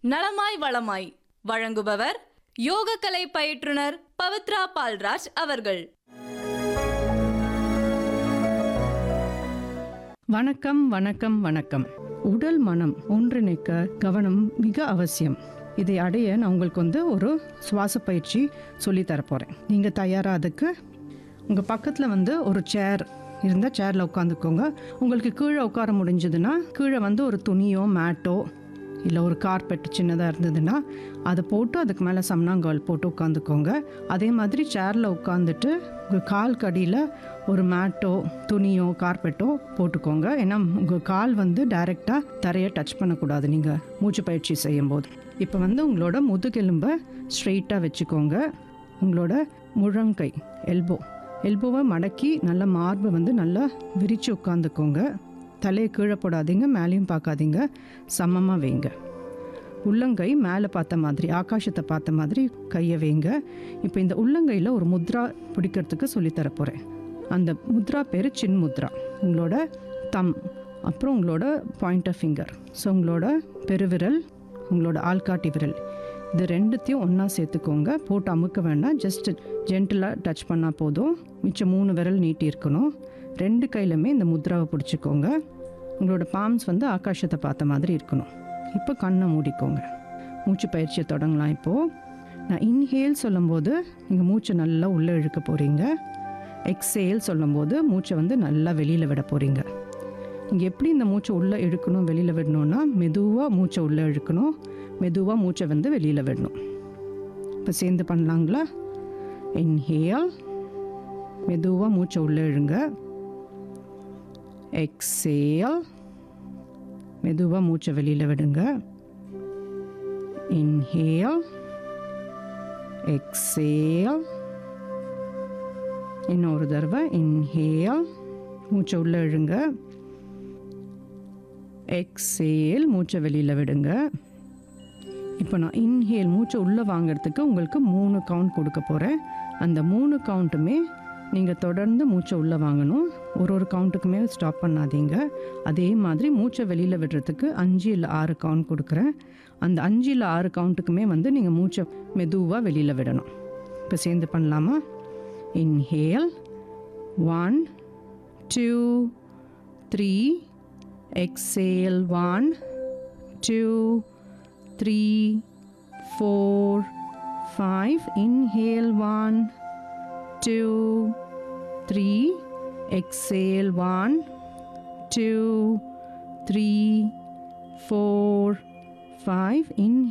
நலமாய் வளமாய் வழங்குபவர் யோகக்கலை பயிற்றுனர் பவித்ரா பால்ராஜ் அவர்கள். வணக்கம் வணக்கம் வணக்கம். உடல் மனம் ஒன்றிணைக்க கவனம் மிக அவசியம். இதை அடைய நான் உங்களுக்கு ஒரு சுவாச பயிற்சி சொல்லி தரப்போகிறேன். நீங்கள் தயாராக அதுக்கு உங்கள் பக்கத்தில் ஒரு சேர் இருந்தால் சேரில் உட்காந்துக்கோங்க. உங்களுக்கு கீழே உட்கார முடிஞ்சதுன்னா கீழே ஒரு துணியோ மேட்டோ இல்லை ஒரு கார்பெட் சின்னதாக இருந்ததுன்னா அதை போட்டு அதுக்கு மேலே சம்னாங்கால் போட்டு உட்காந்துக்கோங்க. அதே மாதிரி சேரில் உட்காந்துட்டு உங்கள் கால் கடியில் ஒரு மேட்டோ துணியோ கார்பெட்டோ போட்டுக்கோங்க. ஏன்னா உங்கள் கால் டைரெக்டாக தரையை டச் பண்ணக்கூடாது நீங்கள் மூச்சு பயிற்சி செய்யும்போது. இப்போ உங்களோட முதுகெலும்பை ஸ்ட்ரெயிட்டாக வச்சுக்கோங்க. உங்களோட முழங்கை எல்போவை மடக்கி நல்லா மார்பை நல்லா விரித்து உட்காந்துக்கோங்க. தலையை கீழே போடாதீங்க, மேலேயும் பார்க்காதீங்க, சமமாக வைங்க. உள்ளங்கை மேலே பார்த்த மாதிரி ஆகாசத்தை பார்த்த மாதிரி கையை வைங்க. இப்போ இந்த உள்ளங்கையில் ஒரு முத்ரா பிடிக்கிறதுக்கு சொல்லித்தரப்போகிறேன். அந்த முத்ரா பேர் சின் முத்ரா. உங்களோட தம் அப்புறம் உங்களோட பாயிண்ட் ஆஃப் ஃபிங்கர், ஸோ உங்களோட பெருவிரல் உங்களோட ஆள்காட்டி விரல், இது ரெண்டுத்தையும் ஒன்றா சேர்த்துக்கோங்க. போட்டு அமுக்க வேண்டாம், ஜஸ்ட் ஜென்டிலாக டச் பண்ணால் போதும். மிச்சம் 3 விரல் நீட்டி இருக்கணும். 2 கையிலுமே இந்த முத்ராவை பிடிச்சிக்கோங்க. உங்களோட பாம்ஸ் ஆகாசத்தை பார்த்த மாதிரி இருக்கணும். இப்போ கண்ணை மூடிக்கோங்க. மூச்சு பயிற்சியை தொடங்கலாம். இப்போது நான் இன்ஹேல் சொல்லும்போது நீங்கள் மூச்சை நல்லா உள்ளே இழுக்க போகிறீங்க. எக்ஸேல் சொல்லும்போது மூச்சை நல்லா வெளியில் விட போகிறீங்க. நீங்கள் எப்படி இந்த மூச்சை உள்ளே இழுக்கணும் வெளியில் விடணும்னா மெதுவாக மூச்சை உள்ளே இழுக்கணும், மெதுவாக மூச்சை வெளியில் விடணும். இப்போ சேர்ந்து பண்ணலாங்களா? இன்ஹேல், மெதுவாக மூச்சை உள்ளே இழுங்க. எக்ஸேல், மெதுவாக மூச்சை வெளியில் விடுங்க. Inhale, exhale. இன்னொரு தடவை இன்ஹேல், மூச்சை உள்ளே இழுங்க. எக்ஸேல், மூச்சை வெளியில் விடுங்க. இப்போ நான் இன்ஹேல் மூச்சை உள்ளே வாங்கிறதுக்கு உங்களுக்கு 3 கவுண்ட் கொடுக்க போகிறேன். அந்த 3 கவுண்ட்டுமே நீங்கள் தொடர்ந்து மூச்சை உள்ளே வாங்கணும். ஒரு கவுண்ட்டுக்குமே ஸ்டாப் பண்ணாதீங்க. அதே மாதிரி மூச்சை வெளியில் விடுறதுக்கு 5 இல்லை 6 கவுண்ட் கொடுக்குறேன். அந்த 5 இல்லை 6 கவுண்ட்டுக்குமே நீங்கள் மூச்சை மெதுவாக வெளியில் விடணும். இப்போ சேர்ந்து பண்ணலாமா? Inhale 1 2 3. Exhale 1 2 3 4 5. Inhale 1 2 3. Exhale 1 2 3 4 5. Inhale.